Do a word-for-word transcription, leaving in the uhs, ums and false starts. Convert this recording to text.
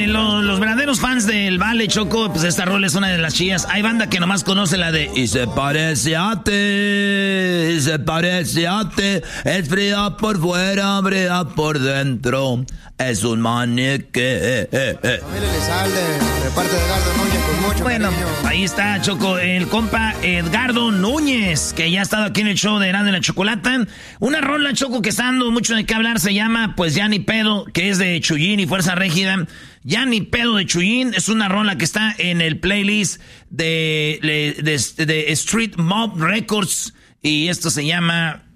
lo, los verdaderos fans del Vale, Choco, pues esta rola es una de las chillas. Hay banda que nomás conoce la de Y se parece a ti, y se parece a ti, es fría por fuera, fría por dentro, es un manique. Eh, eh, eh. le sale de parte de Edgardo Núñez con mucho Bueno, cariño. Ahí está, Choco, el compa Edgardo Núñez, que ya ha estado aquí en el show de Erasmo y la Chocolata. Una rola, Choco, que está dando mucho de qué hablar, se llama, pues, Ya Ni Pedo, que es de Chuyín y Fuerza Régida. Ya Ni Pedo de Chuyín es una rola que está en el playlist de, de, de, de Street Mob Records, y esto se llama